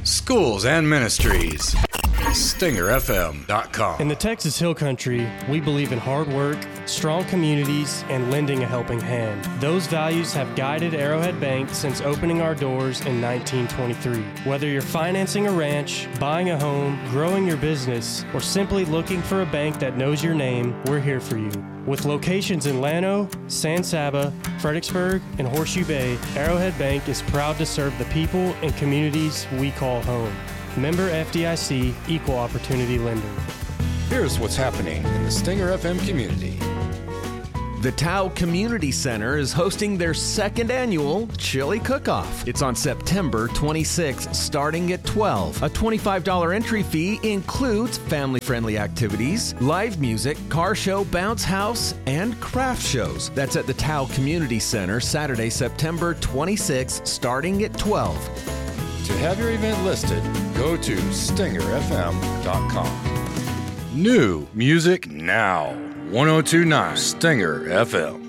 schools and ministries. StingerFM.com. In the Texas Hill Country, we believe in hard work, strong communities, and lending a helping hand. Those values have guided Arrowhead Bank since opening our doors in 1923. Whether you're financing a ranch, buying a home, growing your business, or simply looking for a bank that knows your name, we're here for you. With locations in Llano, San Saba, Fredericksburg, and Horseshoe Bay, Arrowhead Bank is proud to serve the people and communities we call home. Member FDIC, Equal Opportunity Lender. Here's what's happening in the Stinger FM community. The Tao Community Center is hosting their second annual Chili Cook-Off. It's on September 26th, starting at 12. A $25 entry fee includes family-friendly activities, live music, car show, bounce house, and craft shows. That's at the Tao Community Center, Saturday, September 26th, starting at 12. To have your event listed, go to StingerFM.com. New music now. 1029 Stinger FM.